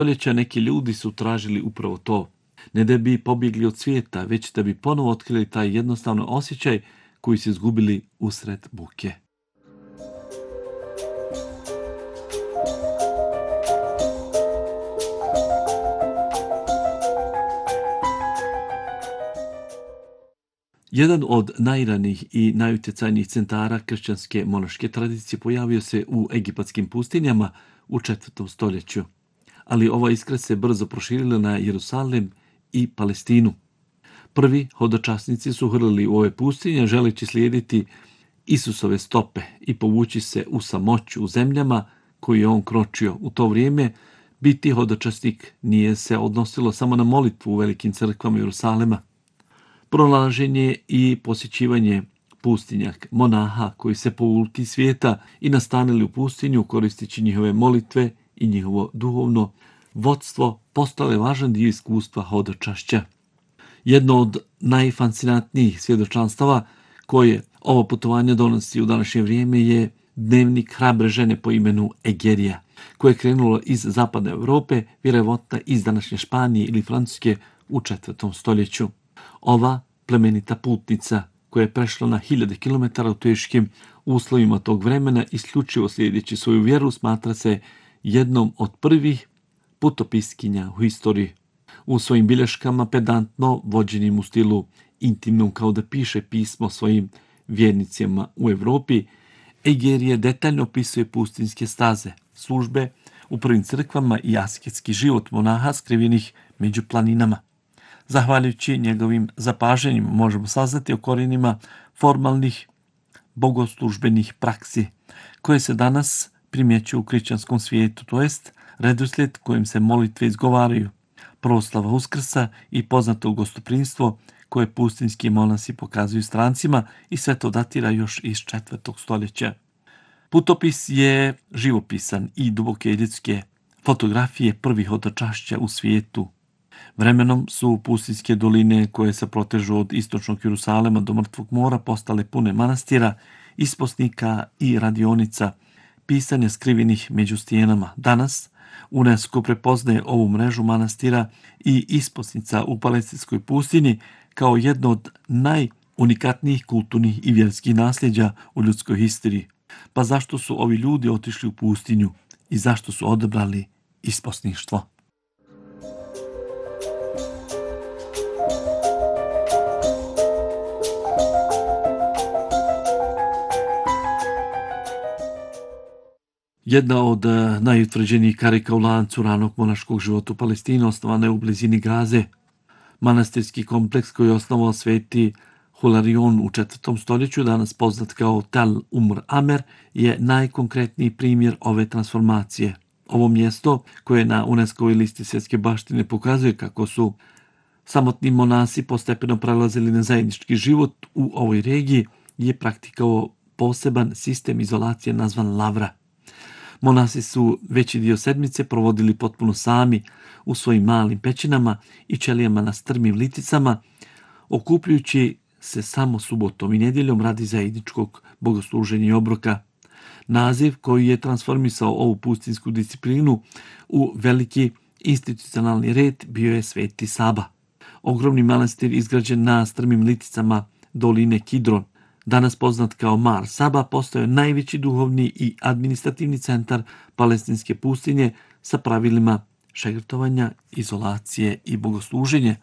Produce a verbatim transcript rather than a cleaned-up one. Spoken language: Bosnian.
stoljeća neki ljudi su tražili upravo to. Ne da bi pobjegli od svijeta, već da bi ponovo otkrili taj jednostavno osjećaj koji su izgubili usred buke. Jedan od najranijih i najutjecajnijih centara kršćanske monaške tradicije pojavio se u egipatskim pustinjama u četvrtom stoljeću, ali ova iskra se brzo proširila na Jerusalim i Palestinu. Prvi hodočasnici su hrlili u ove pustinje želeći slijediti Isusove stope i povući se u samoću u zemljama koju je on kročio. U to vrijeme biti hodočasnik nije se odnosilo samo na molitvu u velikim crkvama Jerusalema. Pronalaženje i posjećivanje pustinjak monaha koji se povukli svijeta i nastanili u pustinju koristeći njihove molitve i njihovo duhovno vodstvo postale važan dio iskustva hodočašća. Jedno od najfascinantnijih svjedočanstava koje ovo putovanje donosi u današnje vrijeme je dnevnik hrabre žene po imenu Egerija, koje je krenulo iz zapadne Europe, vjerovatno iz današnje Španije ili Francuske u četvrtom stoljeću. Ova plemenita putnica koja je prešla na hiljade kilometara u teškim uslovima tog vremena, isključivo slijedeći svoju vjeru, smatra se jednom od prvih putopiskinja u historiji. U svojim bilješkama pedantno vođenim u stilu intimnom kao da piše pismo svojim vjernicima u Europi, Egerija detaljno opisuje pustinjske staze, službe u prvim crkvama i asketski život monaha skrivenih među planinama. Zahvaljujući njegovim zapažanjima možemo saznati o korijenima formalnih bogoslužbenih praksi koje se danas primjećuju u kršćanskom svijetu, to jest redoslijed kojim se molitve izgovaraju, proslava Uskrsa i poznato gostoprimstvo koje pustinjski monasi pokazuju strancima i sve to datira još iz četvrtog stoljeća. Putopis je živopisan i duboke ljudske fotografije prvih hodočašća u svijetu. Vremenom su pustinjske doline koje se protežu od istočnog Jerusalema do Mrtvog mora postale pune manastira, isposnika i radionica, pisanja skrivenih među stijenama. Danas UNESCO prepoznaje ovu mrežu manastira i isposnica u palestinskoj pustinji kao jedno od najunikatnijih kulturnih i vjerskih nasljeđa u ljudskoj historiji. Pa zašto su ovi ljudi otišli u pustinju i zašto su odabrali isposništvo? Jedna od najutvrđenijih karika u lancu ranog monaškog života u Palestini osnovana je u blizini Gaze. Manastirski kompleks koji je osnovao sveti Hularion u četvrtom stoljeću, danas poznat kao Tel Umr Amer, je najkonkretniji primjer ove transformacije. Ovo mjesto, koje na UNESCO-ovoj listi svjetske baštine pokazuje kako su samotni monasi postepeno prelazili na zajednički život u ovoj regiji, je praktikao poseban sistem izolacije nazvan lavra. Monasi su veći dio sedmice provodili potpuno sami u svojim malim pećinama i ćelijama na strmim liticama, okupljujući se samo subotom i nedjeljom radi zajedničkog bogosluženja i obroka. Naziv koji je transformisao ovu pustinsku disciplinu u veliki institucionalni red bio je Sveti Saba. Ogromni manastir izgrađen na strmim liticama doline Kidron, danas poznat kao Mar Saba, postao je najveći duhovni i administrativni centar palestinske pustinje sa pravilima šegrtovanja, izolacije i bogosluženja.